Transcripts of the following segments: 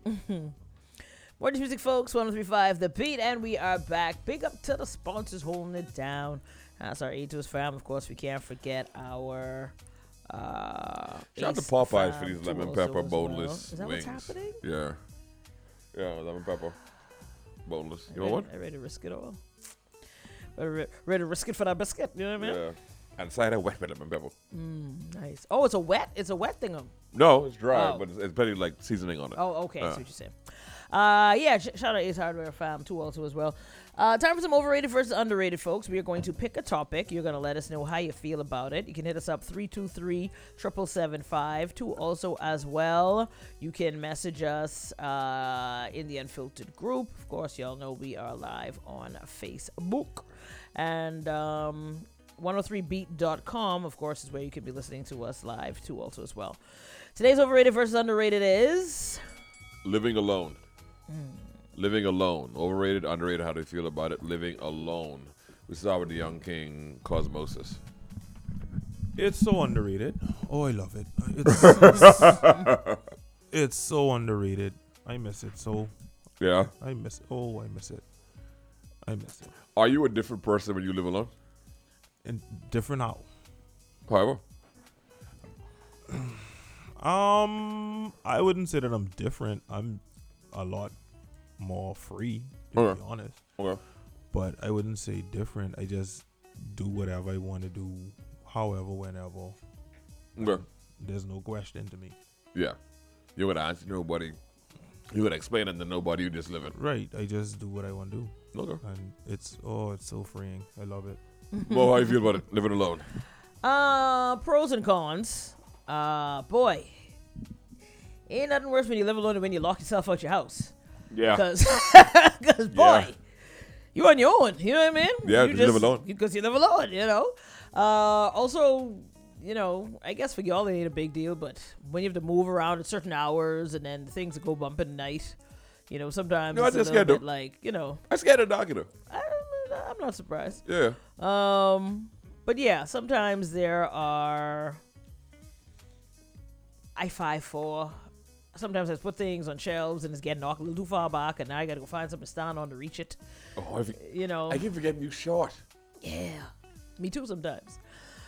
More music, folks. 103.5 The Beat, and we are back. Big up to the sponsors holding it down. That's our A2's fam. Of course, we can't forget our. Shout out to Ace Popeyes fam for these too lemon also pepper as well. boneless Is that wings. what's happening? Yeah, lemon pepper boneless. You know what? I ready to risk it all. Ready to risk it for that biscuit. You know what I mean? Yeah, and side of wet with lemon pepper. Nice. Oh, it's a wet. It's a wet thing. No, it's dry, Oh. but it's plenty like seasoning on it. Oh, okay. I see what you're saying. Yeah, shout out Ace Hardware fam too also as well. Time for some overrated versus underrated, folks. We are going to pick a topic. You're going to let us know how you feel about it. You can hit us up 323-7775. Too also as well. You can message us in the Unfiltered group. Of course, y'all know we are live on Facebook. And 103beat.com, of course, is where you can be listening to us live too also as well. Today's overrated versus underrated is... Living alone. Living alone. Overrated, underrated. How do you feel about it? Living alone. We start with the Young King, Cosmosis. It's so underrated. Oh, I love it. It's so underrated. I miss it so. Yeah. I miss it. Oh, I miss it. I miss it. Are you a different person when you live alone? And different how? However. I wouldn't say that I'm different. I'm a lot more free, to Okay. be honest. Okay. But I wouldn't say different. I just do whatever I want to do, however, whenever. Okay. There's no question to me. Yeah. You would answer nobody. You would explain it to nobody. You just live it. Right. I just do what I want to do. Okay. And it's so freeing. I love it. Well, how you feel about it? Living alone. Pros and cons. Boy, ain't nothing worse when you live alone than when you lock yourself out your house. Yeah. Cause boy, you on your own. You know what I mean? Yeah, you live alone. Because you live alone. You know. Also, you know, I guess for y'all it ain't a big deal, but when you have to move around at certain hours and then things go bump at night, you know, sometimes No, I it's a just little scared bit like, you know, I scared of doctor. I'm not surprised. Yeah. But yeah, sometimes there are. I 5'4". Sometimes I put things on shelves and it's getting knocked a little too far back, and now I gotta go find something to stand on to reach it. Oh, You know. I keep forgetting you short. Yeah, me too sometimes.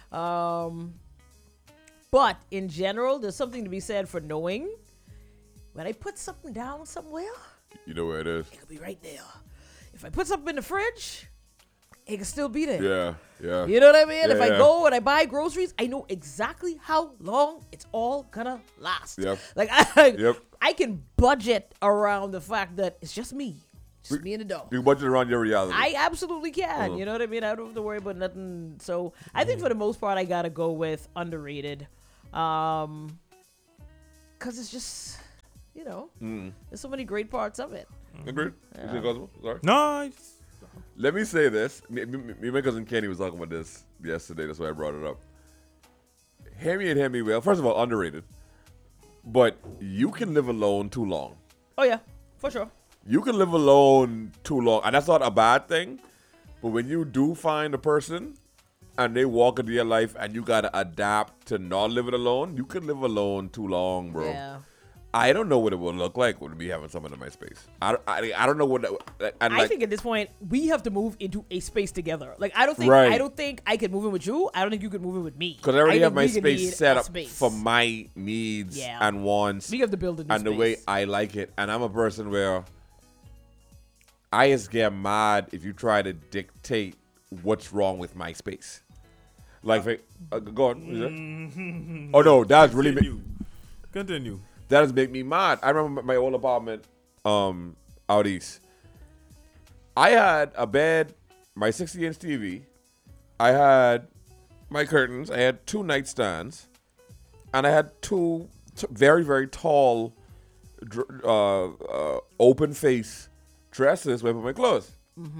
But in general, there's something to be said for knowing when I put something down somewhere, You know where it is. it could be right there. If I put something in the fridge, it can still be there. Yeah. Yeah. You know what I mean? If I Yeah. go and I buy groceries, I know exactly how long it's all gonna last. Yep. Like Yep. I can budget around the fact that it's just me and the dog. You budget around your reality. I absolutely can. You know what I mean? I don't have to worry about nothing. So I think for the most part, I gotta go with underrated, because it's just, you know, there's so many great parts of it. Agreed. You think Cosmo? Sorry. Nice. Let me say this. Me and my cousin Kenny was talking about this yesterday. That's why I brought it up. Hear me and hear me well. First of all, underrated. But you can live alone too long. Oh yeah, for sure. You can live alone too long. And that's not a bad thing. But when you do find a person and they walk into your life and you got to adapt to not living alone, you can live alone too long, bro. Yeah. I don't know what it will look like when we having someone in my space. I don't know what. And I think at this point we have to move into a space together. Like I don't think I could move in with you. I don't think you could move in with me. because I already have think my we could need space set a up space. for my needs Yeah. and wants We have to build a new and the way space. I like it. And I'm a person where I just get mad if you try to dictate what's wrong with my space. Like, go on. What is that? Oh no, that's really Continue. that does make me mad. I remember my old apartment out east. I had a bed, my 60-inch TV. I had my curtains. I had 2 nightstands. And I had 2 very, very tall open face dresses where I put my clothes.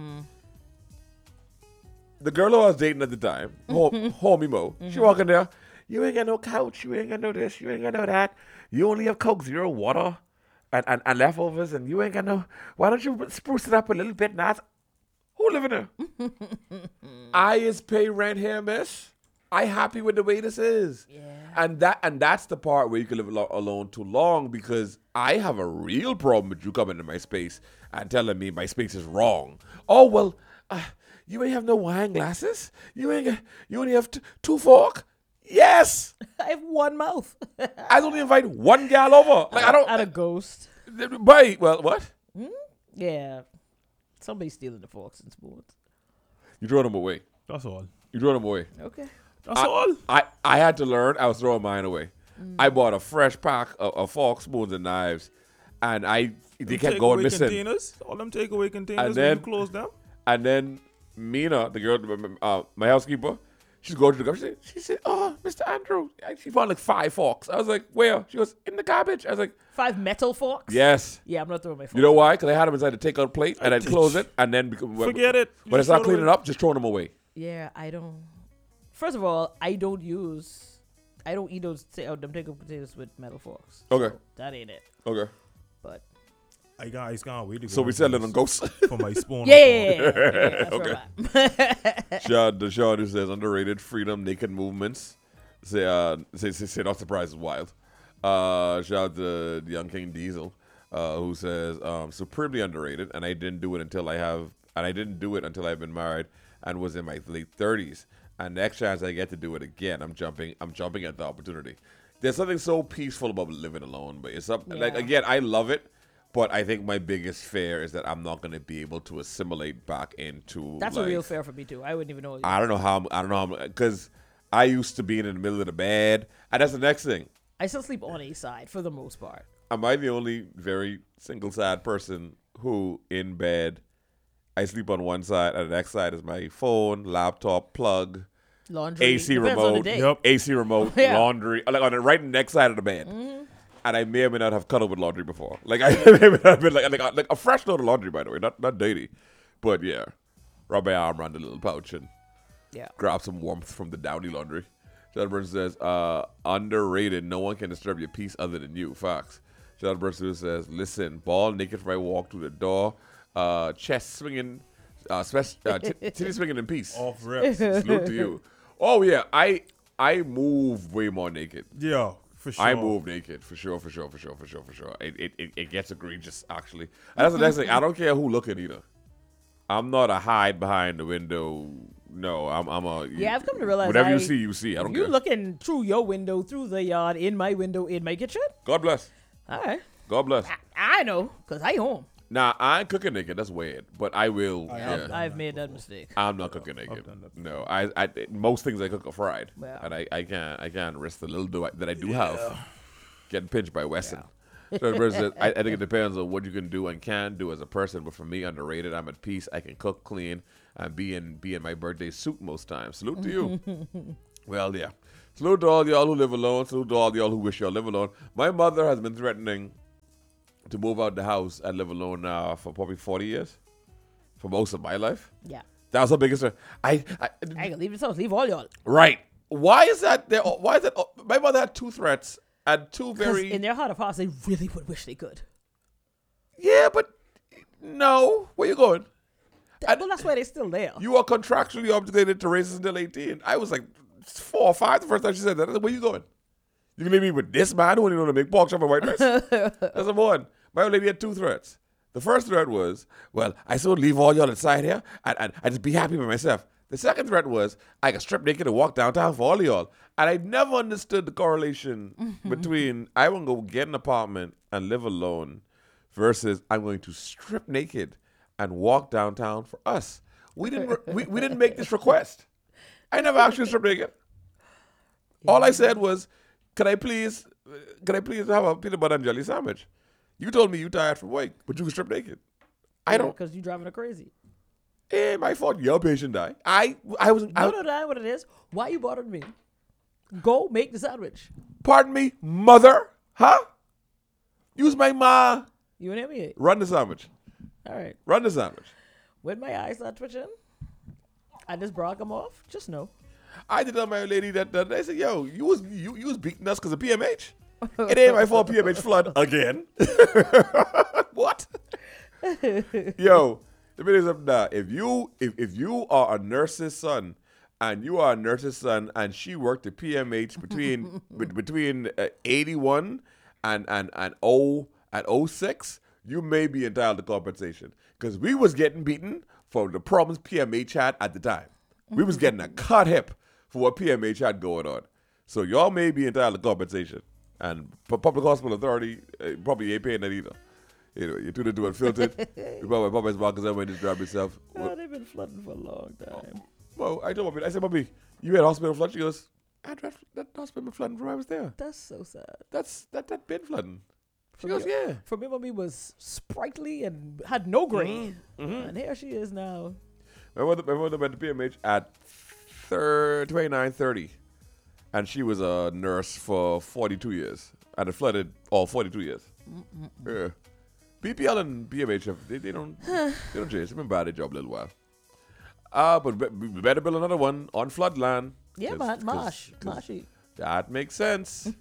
The girl who I was dating at the time, homie Mo, she walk in there. You ain't got no couch. You ain't got no this. You ain't got no that. You only have Coke Zero water and leftovers, and you ain't got no. Why don't you spruce it up a little bit, Nat? Who live in there? I is pay rent here, miss. I happy with the way this is. Yeah. And that's the part where you can live alone too long, because I have a real problem with you coming into my space and telling me my space is wrong. Oh, well, you ain't have no wine glasses? You only have two fork? Yes. I have one mouth. I don't invite one gal over. Like I don't. At a ghost. Well, what? Yeah. Somebody's stealing the forks and spoons. You throw them away. That's all. You throw them away. Okay. That's all. I had to learn. I was throwing mine away. I bought a fresh pack of forks, spoons, and knives, and they kept going missing. Containers, all them takeaway containers, And then- when you close them. And then Mina, the girl, my housekeeper, she's going to the garbage. She said, "Oh, Mr. Andrew," she found like 5 forks. I was like, "Where?" She goes, "In the garbage." I was like, 5 metal forks? "Yes." Yeah, I'm not throwing my forks. You know why? Because I had them inside the takeout plate, and I'd close it, and then Forget it. When I Just start throw it cleaning away. up, just throwing them away. Yeah, I don't. First of all, I don't eat those them takeout containers with metal forks. Okay. So that ain't it. Okay. But I can't wait to go. So we selling on ghosts. for my spoon. yeah. That's Okay. right. Sean who says underrated freedom, naked movements. Say not surprised is wild. Shout out to the Young King Diesel, who says supremely underrated, and I didn't do it until I've been married and was in my late 30s. And next chance I get to do it again, I'm jumping at the opportunity. There's something so peaceful about living alone, but it's up. Like Yeah. again, I love it. But I think my biggest fear is that I'm not going to be able to assimilate back into. That's like, a real fear for me too. I wouldn't even know. I don't know how, because I used to be in the middle of the bed, and that's the next thing. I still sleep on a side for the most part. Am I the only very single sad person who in bed I sleep on one side and the next side is my phone, laptop, plug, Laundry. AC Depends on the remote, day. Yep. AC remote, Yeah. laundry, like on the right next side of the bed. And I may or may not have cuddled with laundry before. Like I may or may not have been like a fresh load of laundry, by the way, not dirty, but yeah, rub my arm around the little pouch and Yeah. grab some warmth from the downy laundry. John Burns says, underrated. No one can disturb your peace other than you. Facts. John Burns says, listen, ball naked for I walk through the door, chest swinging, titty swinging in peace. Off reps. Salute to you. Oh yeah, I move way more naked. Yeah, for sure. I move naked for sure. It gets egregious actually. And that's the next thing. I don't care who looking either. I'm not a hide behind the window. No, I'm a. Yeah, I've come to realize whatever you see, you see. I don't You care. looking through your window, through the yard, in my window, in my kitchen? God bless. All right. God bless. I know, because I home. Nah, I ain't cooking naked. That's weird. But I will. have Yeah. done I've that made that before. mistake. I'm not cooking naked. done that No, I most things I cook are fried, Wow. and I can't risk the little that I do have getting pinched by Wesson. So I think it depends on what you can do and can do as a person. But for me, underrated. I'm at peace. I can cook, clean, and be in my birthday suit most times. Salute to you. Well, yeah. Salute to all y'all who live alone. Salute to all y'all who wish y'all live alone. My mother has been threatening to move out the house and live alone now for probably 40 years, for most of my life. Yeah. That was her biggest. I can leave this house. Leave all y'all. Right. Why is that there? Why is that? My mother had 2 threats and 2 Because very. in their heart of hearts, they really would wish they could. Yeah, but no. Where you going? Well, that's why they're still there. You are contractually obligated to raise us until 18. I was like 4 or 5 the first time she said that. I said, where you going? You can leave me with this man who only know to make pork chop and white rice? That's number one. My old lady had 2 threats. The first threat was, well, I still leave all y'all inside here and I just be happy with myself. The second threat was, I can strip naked and walk downtown for all of y'all. And I never understood the correlation between I want to go get an apartment and live alone versus I'm going to strip naked and walk downtown for us. We didn't make this request. I never asked you to strip naked. All I said was, can I please have a peanut butter and jelly sandwich? You told me you tired from work, but you can strip naked. I don't. Because you driving her crazy. My fault. Your patient died. I was. No, that's what it is. Why you bothering me? Go make the sandwich. Pardon me, mother? Huh? Use my ma. You and me. Run the sandwich. All right. Run the sandwich. When my eyes start twitching, I just brought them off. Just know. I did tell my lady that I said, yo, you was beating us because of PMH. It ain't my fault PMH flood again. What? Yo, let me tell you something now. If you are a nurse's son and you are a nurse's son, and she worked at PMH between 81 and 06, you may be entitled to compensation. Because we was getting beaten for the problems PMH had at the time. We was getting a cut hip for what PMH had going on. So y'all may be entitled to compensation. And Public Hospital Authority probably ain't paying that either. You know, you're tuned into Unfiltered. You probably Papa's Marcus and just grab yourself. Oh, they've been flooding for a long time. Well, I told Bobby, I said, Bobby, you had hospital flood? She goes, that hospital been flooding from when I was there. That's so sad. That been flooding. She goes, yeah. For me, Mommy was sprightly and had no grain. And here she is now. My mother went to PMH at 29, 30. And she was a nurse for 42 years. And it flooded all 42 years. Yeah. BPL and PMH, they don't change. They've been bad at their job a little while. But we better build another one on floodland. Yeah, man. Marshy. That makes sense.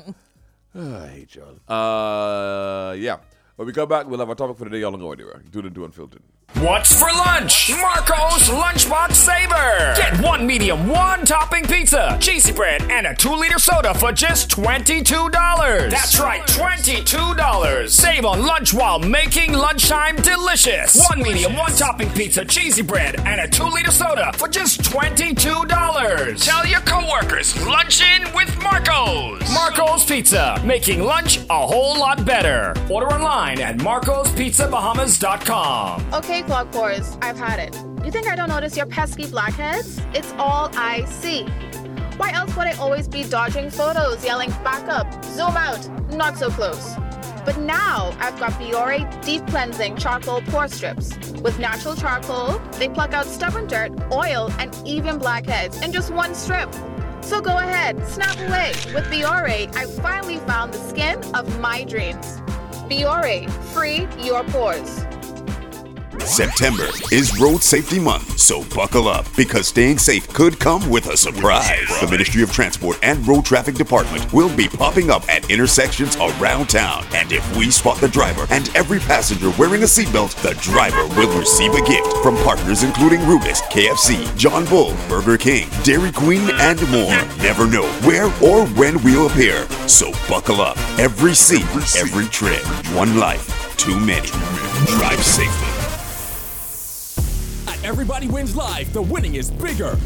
I hate y'all. Yeah. When we come back, we'll have our topic for the day. Y'all don't go anywhere. Tune into Unfiltered. What's for lunch? Marco's Lunchbox Saver. Get 1 medium, 1 topping pizza, cheesy bread, and a 2-liter soda for just $22. That's right, $22. Save on lunch while making lunchtime delicious. 1 medium, 1 topping pizza, cheesy bread, and a 2-liter soda for just $22. Tell your coworkers, lunch in with Marco's. Marco's Pizza, making lunch a whole lot better. Order online at marcospizzabahamas.com. Okay, Clog Pores, I've had it. You think I don't notice your pesky blackheads? It's all I see. Why else would I always be dodging photos, yelling back up, zoom out, not so close? But now I've got Biore Deep Cleansing Charcoal Pore Strips. With natural charcoal, they pluck out stubborn dirt, oil, and even blackheads in just 1 strip. So go ahead, snap away. With Biore, I finally found the skin of my dreams. Biore, free your pores. September is Road Safety Month, so buckle up because staying safe could come with a surprise. The Ministry of Transport and Road Traffic Department will be popping up at intersections around town. And if we spot the driver and every passenger wearing a seatbelt, the driver will receive a gift from partners including Rubis, KFC, John Bull, Burger King, Dairy Queen, and more. Never know where or when we'll appear, so buckle up. Every seat, every trip. One life, too many. Drive safely. Everybody Wins Live, the winning is bigger.